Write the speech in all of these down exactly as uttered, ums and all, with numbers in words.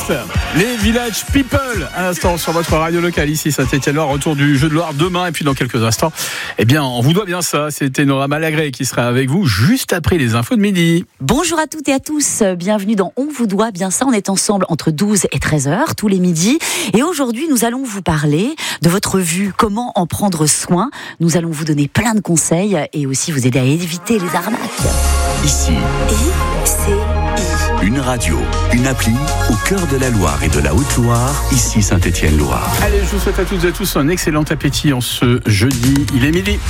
Les Village People, à l'instant sur votre radio locale ici Saint-Étienne-Loire, retour du Jeu de Loire demain et puis dans quelques instants, eh bien on vous doit bien ça, c'était Nora Malagré qui sera avec vous juste après les infos de midi. Bonjour à toutes et à tous, bienvenue dans On vous doit bien ça, on est ensemble entre douze et treize heures tous les midis et aujourd'hui nous allons vous parler de votre vue, comment en prendre soin, nous allons vous donner plein de conseils et aussi vous aider à éviter les arnaques. Ici, I C I. Une radio, une appli au cœur de la Loire et de la Haute-Loire, ici Saint-Étienne-Loire. Allez, je vous souhaite à toutes et à tous un excellent appétit en ce jeudi, il est midi.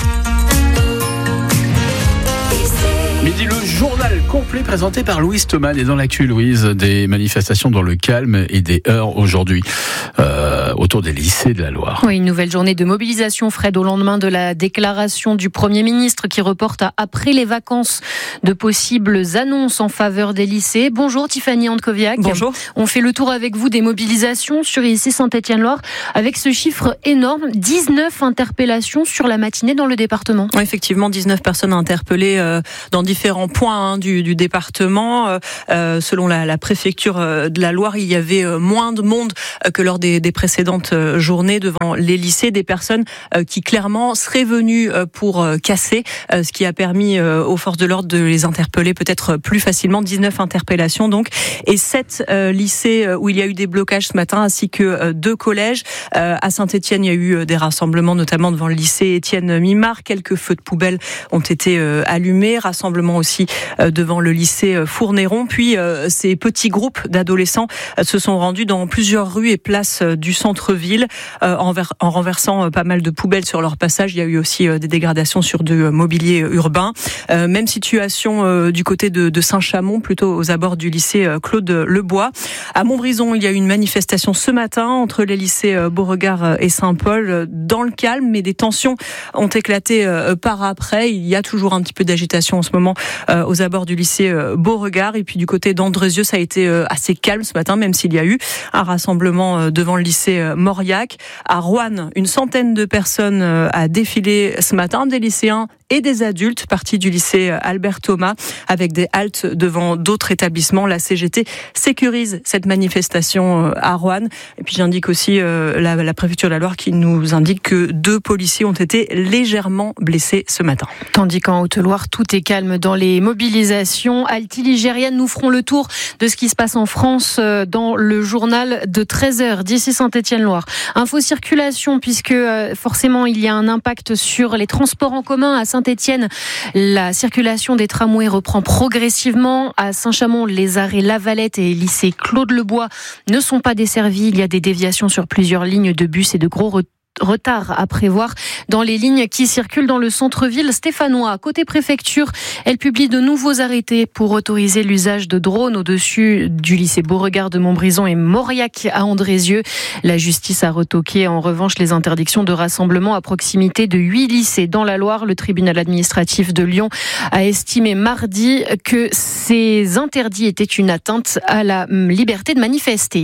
Midi, le journal complet présenté par Louise Thomas. Et dans l'actu, Louise, des manifestations dans le calme et des heurts aujourd'hui euh, autour des lycées de la Loire. Oui, une nouvelle journée de mobilisation, Fred, au lendemain de la déclaration du Premier ministre qui reporte à après les vacances de possibles annonces en faveur des lycées. Bonjour Tiffany Andkowiak. Bonjour. On fait le tour avec vous des mobilisations sur ici Saint-Étienne-Loire avec ce chiffre énorme, dix-neuf interpellations sur la matinée dans le département. Oui, effectivement, dix-neuf personnes interpellées euh, dans différents points hein, du, du département. Euh, selon la, la préfecture de la Loire, il y avait moins de monde que lors des, des précédentes journées devant les lycées. Des personnes euh, qui clairement seraient venues pour euh, casser, euh, ce qui a permis euh, aux forces de l'ordre de les interpeller peut-être plus facilement. dix-neuf interpellations donc, et sept euh, lycées où il y a eu des blocages ce matin, ainsi que euh, deux collèges. Euh, à Saint-Étienne, il y a eu des rassemblements, notamment devant le lycée Étienne Mimard. Quelques feux de poubelle ont été euh, allumés. Rassemblement aussi euh, devant le lycée Fournéron. Puis euh, ces petits groupes d'adolescents euh, se sont rendus dans plusieurs rues et places euh, du centre-ville euh, en, ver- en renversant euh, pas mal de poubelles sur leur passage. Il y a eu aussi euh, des dégradations sur du euh, mobilier urbain. Euh, même situation euh, du côté de, de Saint-Chamond, plutôt aux abords du lycée euh, Claude Lebois. À Montbrison, il y a eu une manifestation ce matin entre les lycées euh, Beauregard et Saint-Paul euh, dans le calme, mais des tensions ont éclaté euh, par après. Il y a toujours un petit peu d'agitation en ce moment Euh, aux abords du lycée euh, Beauregard. Et puis du côté d'Andrézieux, ça a été euh, assez calme ce matin, même s'il y a eu un rassemblement euh, devant le lycée euh, Mauriac. À Roanne, une centaine de personnes euh, a défilé ce matin, des lycéens et des adultes partis du lycée Albert Thomas, avec des haltes devant d'autres établissements. La C G T sécurise cette manifestation à Roanne. Et puis j'indique aussi euh, la, la préfecture de la Loire qui nous indique que deux policiers ont été légèrement blessés ce matin. Tandis qu'en Haute-Loire, tout est calme dans les mobilisations altiligériennes. Nous ferons le tour de ce qui se passe en France dans le journal de treize heures d'ici Saint-Étienne-Loire. Info circulation, puisque forcément il y a un impact sur les transports en commun à Saint-Étienne. La circulation des tramways reprend progressivement. À Saint-Chamond, les arrêts Lavalette et lycée Claude Lebois ne sont pas desservis. Il y a des déviations sur plusieurs lignes de bus et de gros retards. Retard à prévoir dans les lignes qui circulent dans le centre-ville stéphanois. Côté préfecture, elle publie de nouveaux arrêtés pour autoriser l'usage de drones au-dessus du lycée Beauregard de Montbrison et Mauriac à Andrézieux. La justice a retoqué en revanche les interdictions de rassemblement à proximité de huit lycées dans la Loire. Le tribunal administratif de Lyon a estimé mardi que ces interdits étaient une atteinte à la liberté de manifester.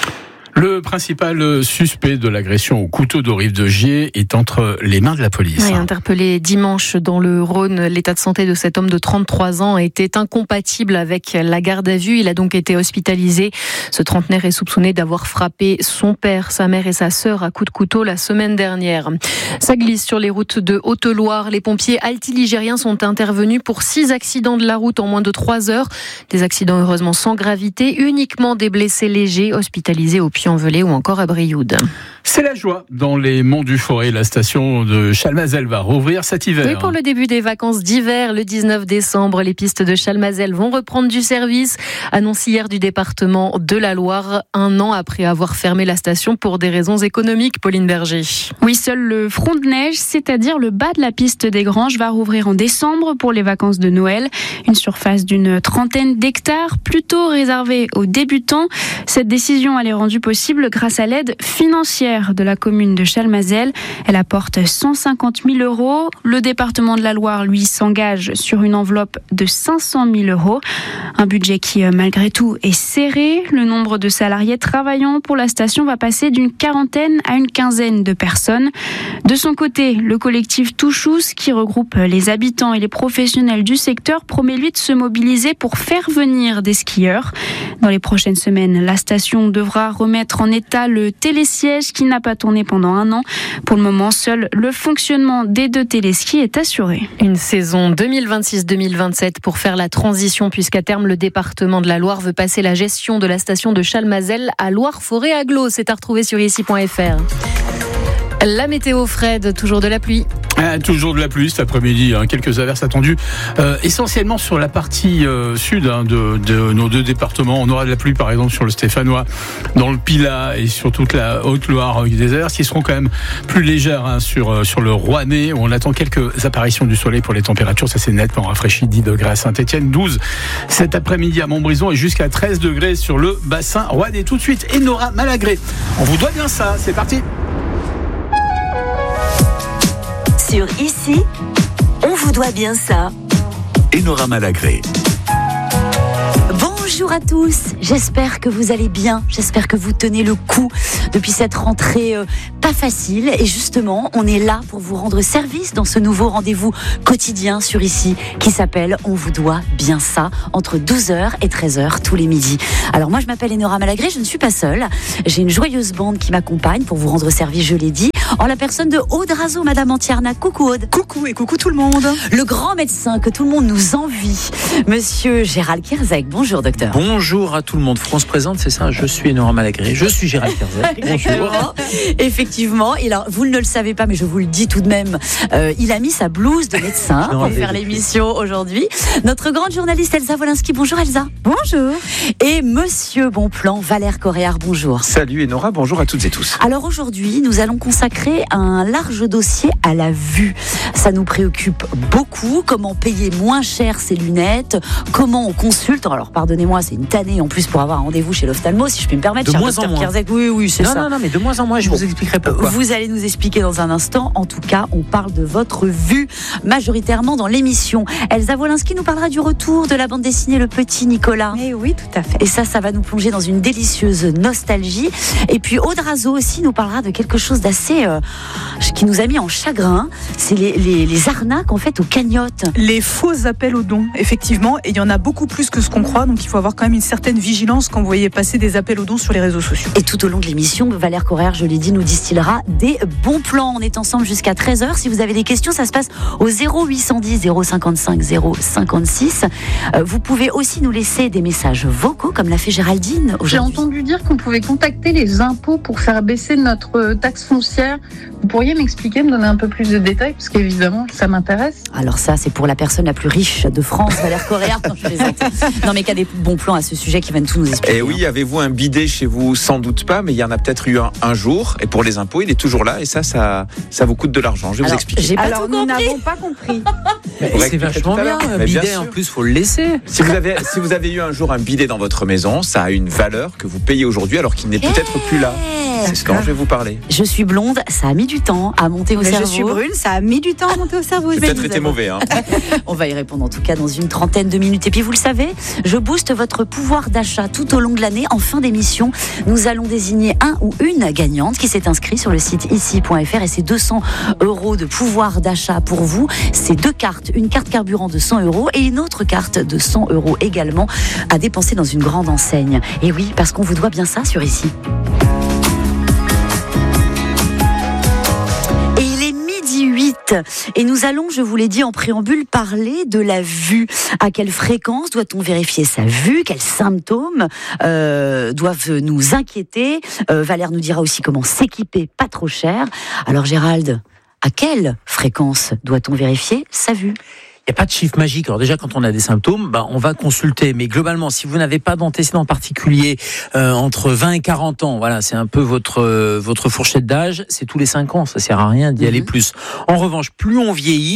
Le principal suspect de l'agression au couteau d'Orive de Gier est entre les mains de la police. Oui, interpellé dimanche dans le Rhône, l'état de santé de cet homme de trente-trois ans était incompatible avec la garde à vue. Il a donc été hospitalisé. Ce trentenaire est soupçonné d'avoir frappé son père, sa mère et sa sœur à coups de couteau la semaine dernière. Ça glisse sur les routes de Haute-Loire. Les pompiers altiligériens sont intervenus pour six accidents de la route en moins de trois heures. Des accidents heureusement sans gravité, uniquement des blessés légers hospitalisés au Puy-en-Velay ou encore à Brioude. C'est la joie dans les Monts du Forêt. La station de Chalmazel va rouvrir cet hiver. Oui, pour le début des vacances d'hiver, le dix-neuf décembre, les pistes de Chalmazel vont reprendre du service. Annonce hier du département de la Loire, un an après avoir fermé la station pour des raisons économiques. Pauline Berger. Oui, seul le front de neige, c'est-à-dire le bas de la piste des Granges, va rouvrir en décembre pour les vacances de Noël. Une surface d'une trentaine d'hectares, plutôt réservée aux débutants. Cette décision, elle est rendue possible possible grâce à l'aide financière de la commune de Chalmazel. Elle apporte cent cinquante mille euros. Le département de la Loire, lui, s'engage sur une enveloppe de cinq cent mille euros. Un budget qui, malgré tout, est serré. Le nombre de salariés travaillant pour la station va passer d'une quarantaine à une quinzaine de personnes. De son côté, le collectif Touchous, qui regroupe les habitants et les professionnels du secteur, promet lui de se mobiliser pour faire venir des skieurs. Dans les prochaines semaines, la station devra remettre en état le télésiège qui n'a pas tourné pendant un an. Pour le moment, seul le fonctionnement des deux téléskis est assuré. Une saison deux mille vingt-six deux mille vingt-sept pour faire la transition, puisqu'à terme, le département de la Loire veut passer la gestion de la station de Chalmazel à Loire-Forêt-Aglo. C'est à retrouver sur ici point f r. La météo, Fred, toujours de la pluie. Ah, toujours de la pluie cet après-midi, hein, quelques averses attendues, euh, essentiellement sur la partie euh, sud hein, de, de nos deux départements. On aura de la pluie par exemple sur le Stéphanois, dans le Pilat et sur toute la Haute-Loire, avec des averses qui seront quand même plus légères hein, sur, sur le Rouennais, où on attend quelques apparitions du soleil pour les températures. Ça s'est nettement rafraîchi, dix degrés à Saint-Étienne, douze cet après-midi à Montbrison et jusqu'à treize degrés sur le bassin rouennais. Tout de suite, Enora Malagré. On vous doit bien ça, c'est parti. Sur Ici, on vous doit bien ça. Enora Malagré. Bonjour à tous, j'espère que vous allez bien, j'espère que vous tenez le coup depuis cette rentrée euh, pas facile. Et justement, on est là pour vous rendre service dans ce nouveau rendez-vous quotidien sur Ici qui s'appelle On vous doit bien ça, entre douze heures et treize heures tous les midis. Alors moi je m'appelle Enora Malagré, je ne suis pas seule, j'ai une joyeuse bande qui m'accompagne pour vous rendre service, je l'ai dit, en la personne de Aude Razo, Madame Antiarnac. Coucou Aude. Coucou et coucou tout le monde. Le grand médecin que tout le monde nous envie, Monsieur Gérald Kierzek. Bonjour docteur. Bonjour à tout le monde. France présente, c'est ça. Je suis Enora Malagré. Je suis Gérald Kierzek. Bonjour. Effectivement, il a, vous ne le savez pas, mais je vous le dis tout de même. Euh, il a mis sa blouse de médecin pour faire l'émission aujourd'hui. Notre grande journaliste Elsa Wolinski. Bonjour Elsa. Bonjour. Et Monsieur Bonplan, Valère Coréard. Bonjour. Salut Enora. Bonjour à toutes et tous. Alors aujourd'hui, nous allons consacrer un large dossier à la vue. Ça nous préoccupe beaucoup. Comment payer moins cher ses lunettes? Comment on consulte? Alors pardonnez-moi, c'est une tannée en plus pour avoir un rendez-vous chez l'ophtalmo, si je puis me permettre. De moins en moins. Kierzek. Oui, oui, c'est non, ça. Non, non, mais de moins en moins, je bon. vous expliquerai pourquoi. Vous allez nous expliquer dans un instant. En tout cas, on parle de votre vue majoritairement dans l'émission. Elsa Wolinski nous parlera du retour de la bande dessinée Le Petit Nicolas. Eh oui, tout à fait. Et ça, ça va nous plonger dans une délicieuse nostalgie. Et puis Aude Razo aussi nous parlera de quelque chose d'assez euh, qui nous a mis en chagrin. C'est les, les, les arnaques en fait aux cagnottes. Les faux appels aux dons, effectivement. Et il y en a beaucoup plus que ce qu'on croit. Donc il faut avoir quand même une certaine vigilance quand vous voyez passer des appels aux dons sur les réseaux sociaux. Et tout au long de l'émission, Valère Coréard, je l'ai dit, nous distillera des bons plans. On est ensemble jusqu'à treize heures. Si vous avez des questions, ça se passe au zéro huit cent dix zéro cinquante-cinq zéro cinquante-six. Euh, vous pouvez aussi nous laisser des messages vocaux, comme l'a fait Géraldine aujourd'hui. J'ai entendu dire qu'on pouvait contacter les impôts pour faire baisser notre taxe foncière. Vous pourriez m'expliquer, me donner un peu plus de détails, parce qu'évidemment, ça m'intéresse. Alors ça, c'est pour la personne la plus riche de France, Valère Coréard. Non, je plaisante. Non, mais qu'il y a des bons plans à ce sujet qui viennent tout nous expliquer. Et oui, avez-vous un bidet chez vous? Sans doute pas, mais il y en a peut-être eu un, un jour. Et pour les impôts, il est toujours là. Et ça, ça, ça vous coûte de l'argent. Je vais Alors, vous expliquer. J'ai pas Alors, tout nous compris. n'avons pas compris. C'est vachement bien, un Mais bidet bien en plus, faut le laisser. Si vous, avez, si vous avez eu un jour un bidet dans votre maison, ça a une valeur que vous payez aujourd'hui alors qu'il n'est peut-être plus là. C'est ce dont je vais vous parler. Je suis blonde, ça a mis du temps à monter au Mais cerveau. je suis brune, ça a mis du temps à monter au cerveau. J'ai peut-être été mauvais. Hein. On va y répondre en tout cas dans une trentaine de minutes. Et puis vous le savez, je booste votre pouvoir d'achat tout au long de l'année. En fin d'émission, nous allons désigner un ou une gagnante qui s'est inscrite sur le site ici point f r et c'est deux cents euros de pouvoir d'achat pour vous. C'est deux cartes, une carte carburant de cent euros et une autre carte de cent euros également à dépenser dans une grande enseigne. Et oui, parce qu'on vous doit bien ça sur Ici. huit Et nous allons, je vous l'ai dit en préambule, parler de la vue. À quelle fréquence doit-on vérifier sa vue? Quels symptômes euh, doivent nous inquiéter? euh, Valère nous dira aussi comment s'équiper pas trop cher. Alors Gérald, à quelle fréquence doit-on vérifier sa vue? Il n'y a pas de chiffre magique. Alors déjà, quand on a des symptômes, bah, on va consulter. Mais globalement, si vous n'avez pas d'antécédents particuliers euh, entre vingt et quarante ans, voilà, c'est un peu votre euh, votre fourchette d'âge. C'est tous les cinq ans. Ça sert à rien d'y mm-hmm. aller plus. En revanche, plus on vieillit,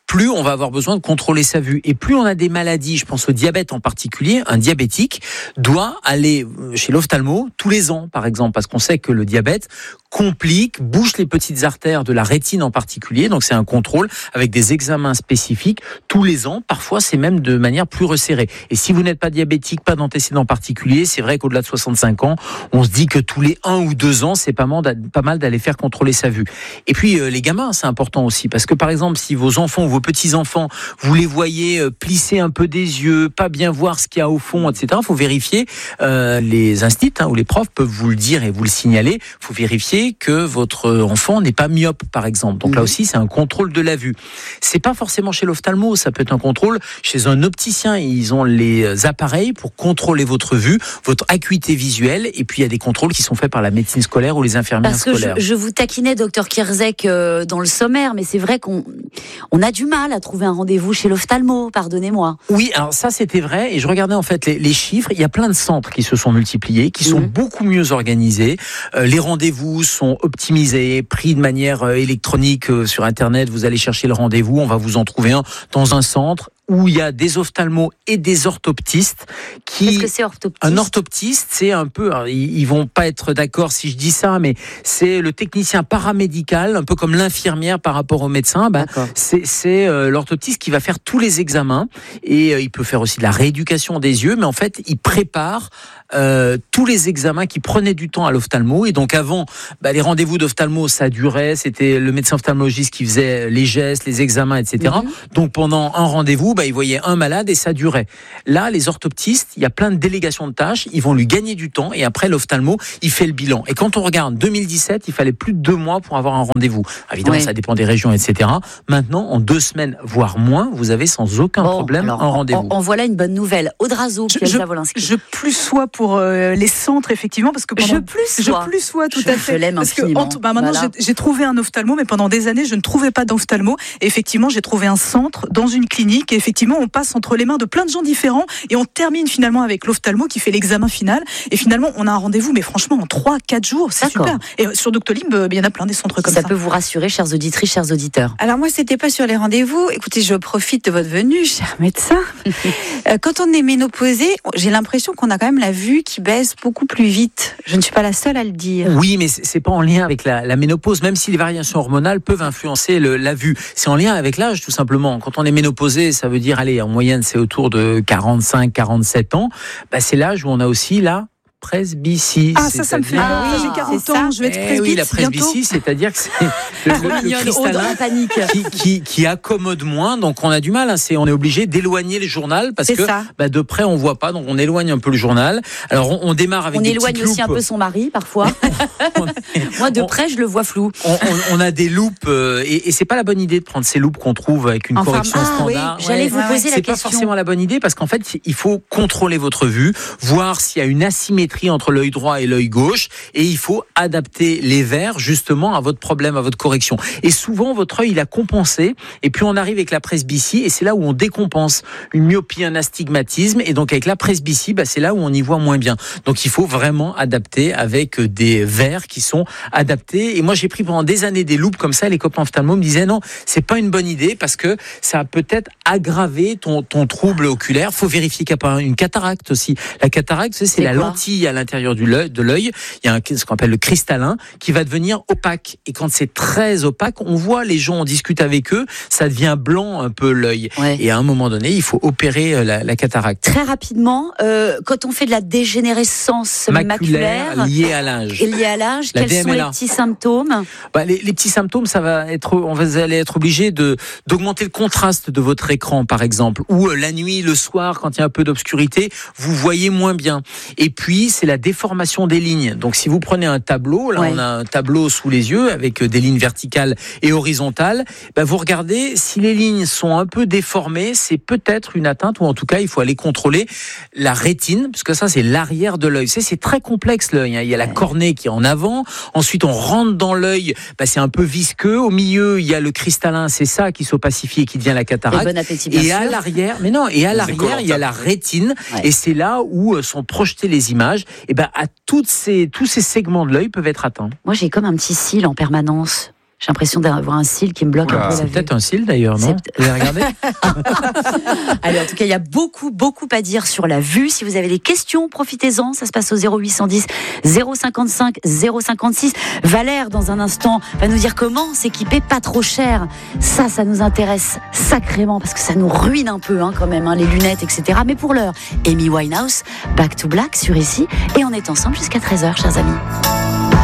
plus on va avoir besoin de contrôler sa vue. Et plus on a des maladies, je pense au diabète en particulier, un diabétique doit aller chez l'ophtalmo tous les ans, par exemple, parce qu'on sait que le diabète complique, bouche les petites artères de la rétine en particulier. Donc c'est un contrôle avec des examens spécifiques tous les ans. Parfois, c'est même de manière plus resserrée. Et si vous n'êtes pas diabétique, pas d'antécédents particuliers, c'est vrai qu'au-delà de soixante-cinq ans, on se dit que tous les un ou deux ans, c'est pas mal d'aller faire contrôler sa vue. Et puis euh, les gamins, c'est important aussi, parce que par exemple, si vos enfants ou vos petits-enfants, vous les voyez euh, plisser un peu des yeux, pas bien voir ce qu'il y a au fond, et cetera, il faut vérifier, euh, les instituts hein, ou les profs peuvent vous le dire et vous le signaler, il faut vérifier que votre enfant n'est pas myope, par exemple. Donc mmh. là aussi, c'est un contrôle de la vue. C'est pas forcément chez l'ophtalmo, ça peut être un contrôle chez un opticien. Ils ont les appareils pour contrôler votre vue, votre acuité visuelle, et puis il y a des contrôles qui sont faits par la médecine scolaire ou les infirmières Parce que scolaires. Je, je vous taquinais, docteur Kierzek, euh, dans le sommaire, mais c'est vrai qu'on on a du mal à trouver un rendez-vous chez l'ophtalmo, pardonnez-moi. Oui, alors ça c'était vrai, et je regardais en fait les, les chiffres, il y a plein de centres qui se sont multipliés, qui sont mmh. beaucoup mieux organisés, euh, les rendez-vous sont optimisés, pris de manière euh, électronique euh, sur Internet, vous allez chercher le rendez-vous, on va vous en trouver un dans un centre où il y a des ophtalmos et des orthoptistes qui... Qu'est-ce que c'est orthoptiste ? Un orthoptiste, c'est un peu... Alors, ils, ils vont pas être d'accord si je dis ça, mais c'est le technicien paramédical, un peu comme l'infirmière par rapport au médecin. Ben, c'est c'est euh, l'orthoptiste qui va faire tous les examens, et euh, il peut faire aussi de la rééducation des yeux, mais en fait, il prépare euh, tous les examens qui prenaient du temps à l'ophtalmo. Et donc avant, bah, les rendez-vous d'ophtalmo, ça durait, c'était le médecin ophtalmologiste qui faisait les gestes, les examens, et cetera. Mm-hmm. Donc pendant un rendez-vous, bah, il voyait un malade et ça durait. Là, les orthoptistes, il y a plein de délégations de tâches, ils vont lui gagner du temps, et après l'ophtalmo, il fait le bilan. Et quand on regarde deux mille dix-sept, il fallait plus de deux mois pour avoir un rendez-vous. Évidemment, oui. ça dépend des régions, et cetera. Maintenant, en deux semaines, voire moins, vous avez sans aucun bon, problème alors, un rendez-vous. En, en voilà une bonne nouvelle. Audrazo, Piazza Wolinski. Je plus sois pour euh, les centres, effectivement, parce que pendant, je plus sois. Je plus sois, tout je, à fait. Je l'aime parce infiniment. que, bah, maintenant, voilà. j'ai, j'ai trouvé un ophtalmo, mais pendant des années, je ne trouvais pas d'ophtalmo. Et effectivement, j'ai trouvé un centre dans une clinique. Et effectivement, on passe entre les mains de plein de gens différents, et on termine finalement avec l'ophtalmo qui fait l'examen final. Et finalement, on a un rendez-vous, mais franchement, en trois quatre jours, c'est D'accord. super. Et sur Doctolib, il y en a plein des centres comme ça. Ça peut vous rassurer, chers auditrices, chers auditeurs. Alors moi, c'était pas sur les rendez-vous. Écoutez, je profite de votre venue, cher médecin. Quand on est ménopausé, j'ai l'impression qu'on a quand même la vue qui baisse beaucoup plus vite. Je ne suis pas la seule à le dire. Oui, mais c'est pas en lien avec la, la ménopause, même si les variations hormonales peuvent influencer le, la vue. C'est en lien avec l'âge, tout simplement. Quand on est ménopausé, ça veut dire, allez, en moyenne, c'est autour de quarante-cinq, quarante-sept ans. Bah, c'est l'âge où on a aussi là. Presbytie. Ah, ça, ça me fait ah, j'ai quarante ans, je vais être presbytie. Eh oui, la presbytie, c'est-à-dire que c'est le, le, le cristallin qui, qui, qui accommode moins, donc on a du mal, hein, c'est, on est obligé d'éloigner le journal, parce c'est que bah, de près on voit pas, donc on éloigne un peu le journal. Alors on, on démarre avec on des éloigne petites aussi loupes. un peu son mari, parfois. Moi, de près, je le vois flou. On, on, on a des loupes, euh, et, et c'est pas la bonne idée de prendre ces loupes qu'on trouve avec une enfin, correction ah, standard. Oui, j'allais ouais, vous poser ouais, la c'est question. C'est pas forcément la bonne idée, parce qu'en fait, il faut contrôler votre vue, voir s'il y a une asymétrie entre l'œil droit et l'œil gauche, et il faut adapter les verres justement à votre problème, à votre correction. Et souvent, votre œil, il a compensé, et puis on arrive avec la presbytie, et c'est là où on décompense une myopie, un astigmatisme, et donc avec la presbytie, bah, c'est là où on y voit moins bien. Donc il faut vraiment adapter avec des verres qui sont adaptés. Et moi, j'ai pris pendant des années des loupes comme ça, les copains ophtalmo me disaient non, c'est pas une bonne idée, parce que ça a peut-être aggravé ton, ton trouble oculaire. Faut vérifier qu'il n'y a pas une cataracte aussi. La cataracte, c'est, c'est la quoi lentille à l'intérieur du l'œil, de l'œil. Il y a un, ce qu'on appelle le cristallin qui va devenir opaque. Et quand c'est très opaque, on voit les gens, on discute avec eux, ça devient blanc un peu l'œil. Ouais. Et à un moment donné, il faut opérer la, la cataracte. Très rapidement, euh, quand on fait de la dégénérescence maculaire, maculaire liée à l'âge, et liée à l'âge, quels D M L A. Sont les petits symptômes ? Bah, les, les petits symptômes, ça va être, on va aller être obligé de d'augmenter le contraste de votre écran, par exemple, ou euh, la nuit, le soir, quand il y a un peu d'obscurité, vous voyez moins bien. Et puis, c'est la déformation des lignes. Donc, si vous prenez un tableau, là, ouais. on a un tableau sous les yeux avec des lignes verticales et horizontales. Bah, vous regardez, si les lignes sont un peu déformées, c'est peut-être une atteinte, ou en tout cas, il faut aller contrôler la rétine, parce que ça, c'est l'arrière de l'œil. C'est, c'est très complexe l'œil. Hein. Il y a la cornée qui est en avant. Ensuite, on rentre dans l'œil. Bah, c'est un peu visqueux. Au milieu, il y a le cristallin. C'est ça qui s'opacifie et qui devient la cataracte. Et bon appétit, bien et sûr. à l'arrière, mais non, et à l'arrière, il y a la rétine. Ouais. Et c'est là où sont projetées les images. Et ben, à toutes ces, tous ces segments de l'œil peuvent être atteints. Moi, j'ai comme un petit cil en permanence. J'ai l'impression d'avoir un cil qui me bloque Oula, un peu la c'est vue. peut-être un cil d'ailleurs, non? C'est... Vous avez regardé? Allez, en tout cas, il y a beaucoup, beaucoup à dire sur la vue. Si vous avez des questions, profitez-en. Ça se passe au zéro huit cent dix zéro cinquante-cinq zéro cinquante-six. Valère, dans un instant, va nous dire comment s'équiper pas trop cher. Ça, ça nous intéresse sacrément parce que ça nous ruine un peu, hein, quand même, hein, les lunettes, et cetera. Mais pour l'heure, Amy Winehouse, Back to Black sur ici. Et on est ensemble jusqu'à treize heures, chers amis.